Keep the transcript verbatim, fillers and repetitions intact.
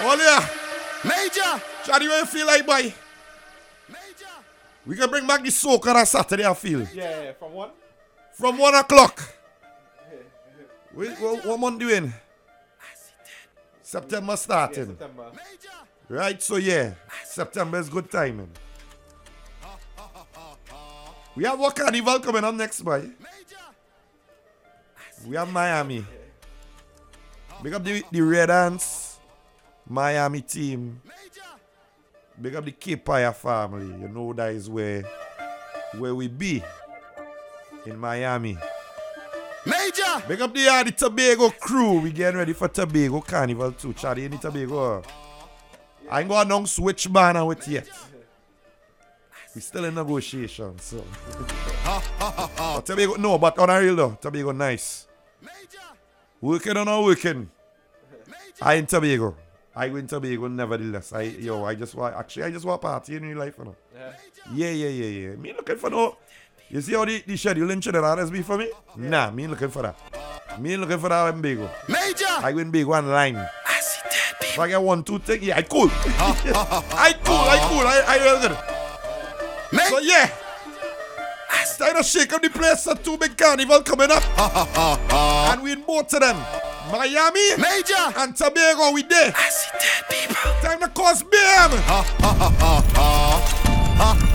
Oh yeah. Major. Charlie, what you feel like, boy? Major. We can bring back the soca on Saturday, I feel. Yeah, yeah, from one? From one o'clock. We, what, what month doing? September starting. Yeah, September. Right, so yeah. September is good timing. We have what carnival coming up next, boy? We have Miami. Big up the, the Red Ants, Miami team. Big up the K-Paya family. You know that is where, where we be. In Miami. Major! Big up the, uh, the Tobago crew. We getting ready for Tobago Carnival too. Charlie, in the Tobago. I ain't gonna announce which band I'm with yet. We still in negotiations, so. But Tobago, no, but on a real though, Tobago nice. Working or not working. I in Tobago. I win Tobago nevertheless. I yo, I just want actually I just want party in real life, you know. Yeah, yeah, yeah, yeah. Me looking for no. You see how the, the schedule in Trinidad has been for me? Yeah. Nah, me looking for that. Me looking for that in Bago. Major! I win Bago one line. I see that, baby. If I get one, two, take, yeah, I cool. I cool, I cool, I, I real good. Major! So yeah. It's time to shake up the place. So two big carnival coming up. And we in both of them. Miami Major! and Tobago, we there. I see that, people. Time to cause B M.